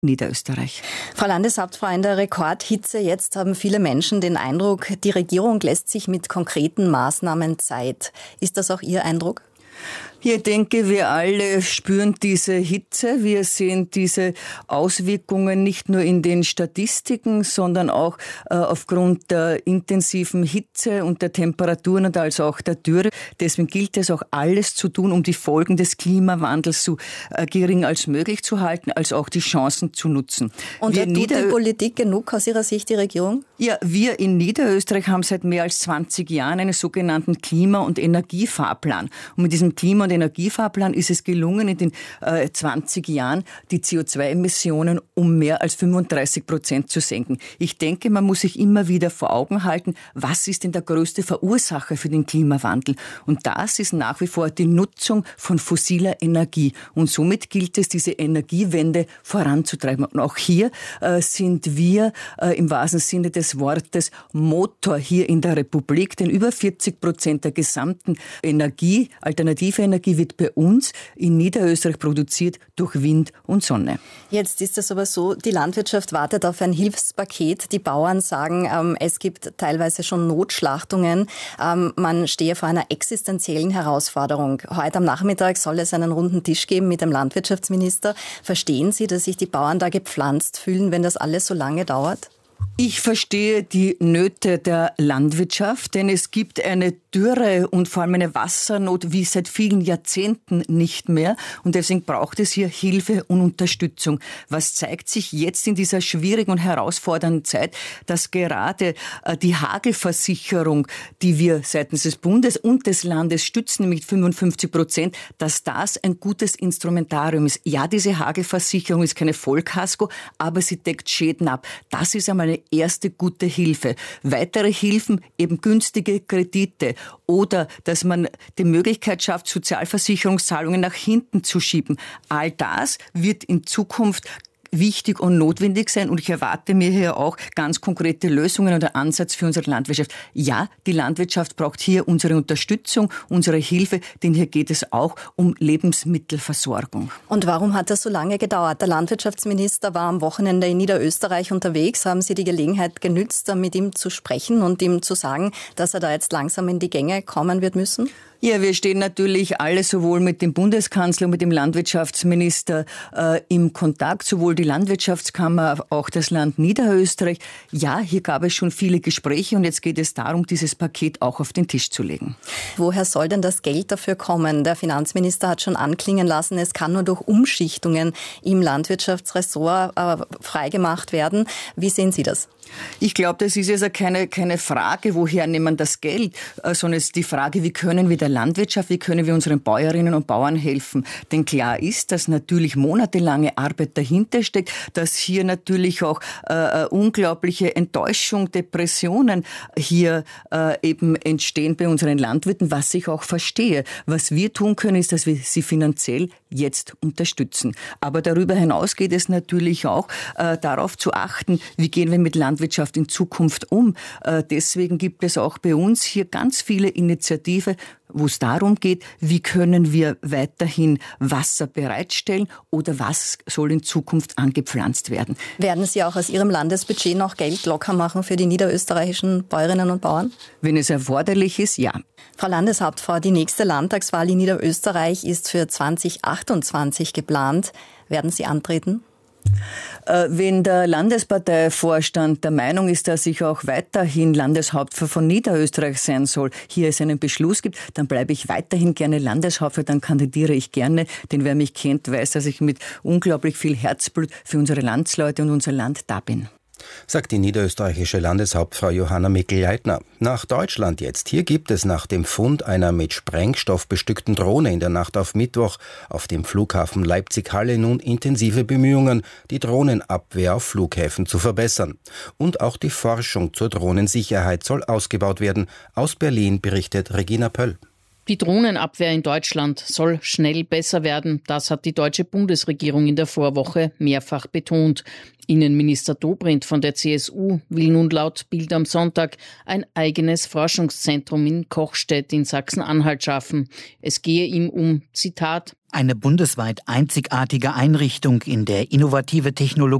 Niederösterreich. Frau Landeshauptfrau, in der Rekordhitze jetzt haben viele Menschen den Eindruck, die Regierung lässt sich mit konkreten Maßnahmen Zeit. Ist das auch Ihr Eindruck? Ich denke, wir alle spüren diese Hitze. Wir sehen diese Auswirkungen nicht nur in den Statistiken, sondern auch aufgrund der intensiven Hitze und der Temperaturen und also auch der Dürre. Deswegen gilt es auch alles zu tun, um die Folgen des Klimawandels so gering als möglich zu halten, als auch die Chancen zu nutzen. Und tut die Politik genug aus Ihrer Sicht, die Regierung? Ja, wir in Niederösterreich haben seit mehr als 20 Jahren einen sogenannten Klima- und Energiefahrplan. Und mit diesem Klima- und Energiefahrplan ist es gelungen, in den 20 Jahren die CO2-Emissionen um mehr als 35% zu senken. Ich denke, man muss sich immer wieder vor Augen halten, was ist denn der größte Verursacher für den Klimawandel? Und das ist nach wie vor die Nutzung von fossiler Energie. Und somit gilt es, diese Energiewende voranzutreiben. Und auch hier sind wir im wahrsten Sinne des Wortes Motor hier in der Republik, denn über 40% der gesamten Energie, alternative Energie, wird bei uns in Niederösterreich produziert durch Wind und Sonne. Jetzt ist es aber so, die Landwirtschaft wartet auf ein Hilfspaket. Die Bauern sagen, es gibt teilweise schon Notschlachtungen. Man stehe vor einer existenziellen Herausforderung. Heute am Nachmittag soll es einen runden Tisch geben mit dem Landwirtschaftsminister. Verstehen Sie, dass sich die Bauern da gepflanzt fühlen, wenn das alles so lange dauert? Ich verstehe die Nöte der Landwirtschaft, denn es gibt eine Dürre und vor allem eine Wassernot wie seit vielen Jahrzehnten nicht mehr. Und deswegen braucht es hier Hilfe und Unterstützung. Was zeigt sich jetzt in dieser schwierigen und herausfordernden Zeit, dass gerade die Hagelversicherung, die wir seitens des Bundes und des Landes stützen mit 55%, dass das ein gutes Instrumentarium ist. Ja, diese Hagelversicherung ist keine Vollkasko, aber sie deckt Schäden ab. Das ist einmal eine erste gute Hilfe. Weitere Hilfen, eben günstige Kredite oder dass man die Möglichkeit schafft, Sozialversicherungszahlungen nach hinten zu schieben. All das wird in Zukunft wichtig und notwendig sein und ich erwarte mir hier auch ganz konkrete Lösungen oder Ansatz für unsere Landwirtschaft. Ja, die Landwirtschaft braucht hier unsere Unterstützung, unsere Hilfe, denn hier geht es auch um Lebensmittelversorgung. Und warum hat das so lange gedauert? Der Landwirtschaftsminister war am Wochenende in Niederösterreich unterwegs. Haben Sie die Gelegenheit genützt, mit ihm zu sprechen und ihm zu sagen, dass er da jetzt langsam in die Gänge kommen wird müssen? Ja, wir stehen natürlich alle sowohl mit dem Bundeskanzler und mit dem Landwirtschaftsminister im Kontakt, sowohl die Landwirtschaftskammer, auch das Land Niederösterreich. Ja, hier gab es schon viele Gespräche und jetzt geht es darum, dieses Paket auch auf den Tisch zu legen. Woher soll denn das Geld dafür kommen? Der Finanzminister hat schon anklingen lassen, es kann nur durch Umschichtungen im Landwirtschaftsressort freigemacht werden. Wie sehen Sie das? Ich glaube, das ist also keine Frage, woher nehmen das Geld, sondern es ist die Frage, wie können wir der Landwirtschaft, wie können wir unseren Bäuerinnen und Bauern helfen. Denn klar ist, dass natürlich monatelange Arbeit dahinter steckt, dass hier natürlich auch unglaubliche Enttäuschung, Depressionen hier eben entstehen bei unseren Landwirten, was ich auch verstehe. Was wir tun können, ist, dass wir sie finanziell jetzt unterstützen. Aber darüber hinaus geht es natürlich auch darauf zu achten, wie gehen wir mit Landwirtschaft in Zukunft um. Deswegen gibt es auch bei uns hier ganz viele Initiativen, wo es darum geht, wie können wir weiterhin Wasser bereitstellen oder was soll in Zukunft angepflanzt werden. Werden Sie auch aus Ihrem Landesbudget noch Geld locker machen für die niederösterreichischen Bäuerinnen und Bauern? Wenn es erforderlich ist, ja. Frau Landeshauptfrau, die nächste Landtagswahl in Niederösterreich ist für 2028 geplant. Werden Sie antreten? Wenn der Landesparteivorstand der Meinung ist, dass ich auch weiterhin Landeshauptfrau von Niederösterreich sein soll, hier es einen Beschluss gibt, dann bleibe ich weiterhin gerne Landeshauptfrau, dann kandidiere ich gerne. Denn wer mich kennt, weiß, dass ich mit unglaublich viel Herzblut für unsere Landsleute und unser Land da bin. Sagt die niederösterreichische Landeshauptfrau Johanna Mikl-Leitner. Nach Deutschland jetzt. Hier gibt es nach dem Fund einer mit Sprengstoff bestückten Drohne in der Nacht auf Mittwoch auf dem Flughafen Leipzig-Halle nun intensive Bemühungen, die Drohnenabwehr auf Flughäfen zu verbessern. Und auch die Forschung zur Drohnensicherheit soll ausgebaut werden. Aus Berlin berichtet Regina Pöll. Die Drohnenabwehr in Deutschland soll schnell besser werden. Das hat die deutsche Bundesregierung in der Vorwoche mehrfach betont. Innenminister Dobrindt von der CSU will nun laut Bild am Sonntag ein eigenes Forschungszentrum in Kochstedt in Sachsen-Anhalt schaffen. Es gehe ihm um, Zitat, Eine bundesweit einzigartige Einrichtung, in der innovative Technologie